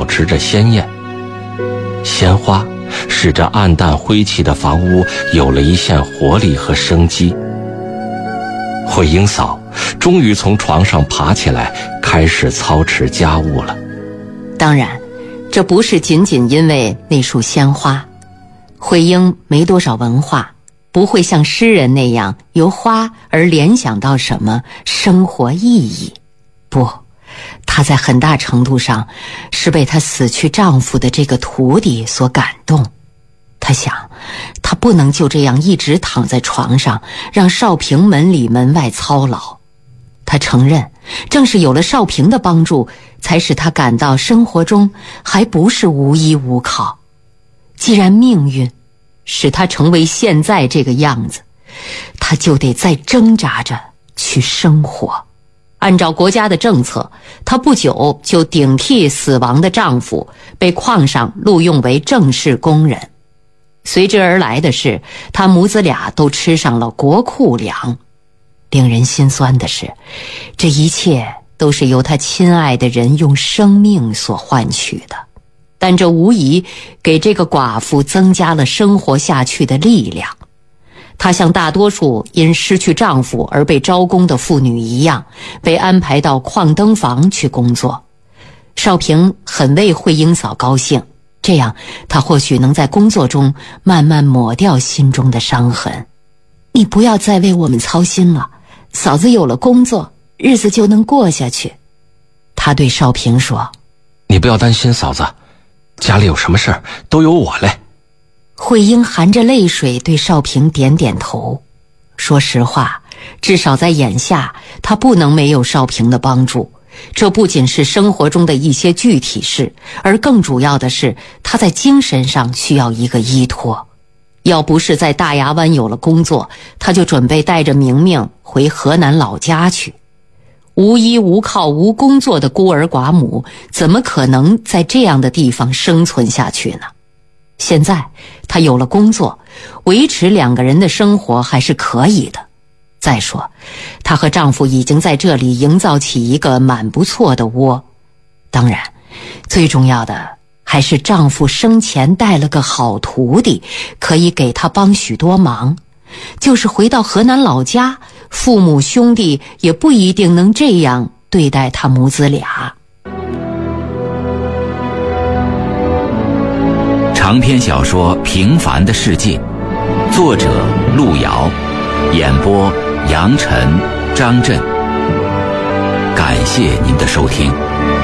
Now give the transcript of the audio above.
保持着鲜艳。鲜花使这暗淡灰气的房屋有了一线活力和生机。慧英嫂终于从床上爬起来，开始操持家务了。 当然，这不是仅仅因为那束鲜花。慧英没多少文化，不会像诗人那样由花而联想到什么生活意义。不，她在很大程度上是被她死去丈夫的这个徒弟所感动。她想，她不能就这样一直躺在床上，让少平门里门外操劳。她承认，正是有了少平的帮助，才使她感到生活中还不是无依无靠。既然命运使她成为现在这个样子，她就得再挣扎着去生活。按照国家的政策，她不久就顶替死亡的丈夫，被矿上录用为正式工人。随之而来的是，她母子俩都吃上了国库粮。令人心酸的是，这一切都是由她亲爱的人用生命所换取的，但这无疑给这个寡妇增加了生活下去的力量。她像大多数因失去丈夫而被招工的妇女一样，被安排到矿灯房去工作。少平很为慧英嫂高兴，这样她或许能在工作中慢慢抹掉心中的伤痕。你不要再为我们操心了，嫂子有了工作，日子就能过下去。他对少平说， 你不要担心，嫂子，家里有什么事儿都由我来。 慧英含着泪水对少平点点头。说实话，至少在眼下，她不能没有少平的帮助。这不仅是生活中的一些具体事，而更主要的是，她在精神上需要一个依托。要不是在大牙湾有了工作，她就准备带着明明回河南老家去。无依无靠无工作的孤儿寡母，怎么可能在这样的地方生存下去呢？现在她有了工作，维持两个人的生活还是可以的。再说，她和丈夫已经在这里营造起一个蛮不错的窝。当然，最重要的还是丈夫生前带了个好徒弟，可以给她帮许多忙。就是回到河南老家，父母兄弟也不一定能这样对待他母子俩。 长篇小说《平凡的世界》，作者路遥，演播杨晨、张震。感谢您的收听。